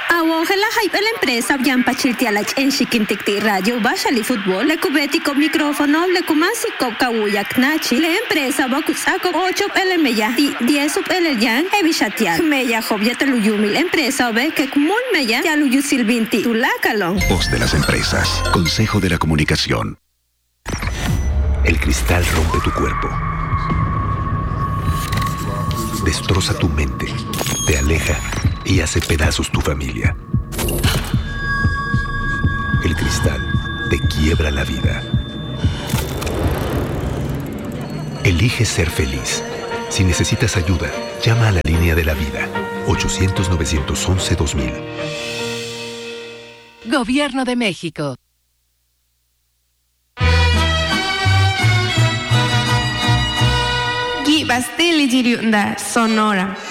Awongela hype la empresa bien pachiltialach en Chiquinticti Radio Bashali Fútbol le cubetico micrófono le kumasi kawuyak nachi la empresa bakusako 8 elemeya 10 eleyan evishatial meya jobyata luyumil empresa ve que kumul meya ya luyu silvinti tulakalon. Voz de las empresas. Consejo de la Comunicación. El cristal rompe tu cuerpo. Destroza tu mente. Te aleja y hace pedazos tu familia. El cristal te quiebra la vida. Elige ser feliz. Si necesitas ayuda, llama a la línea de la vida. 800-911-2000. Gobierno de México. Bastili Sonora.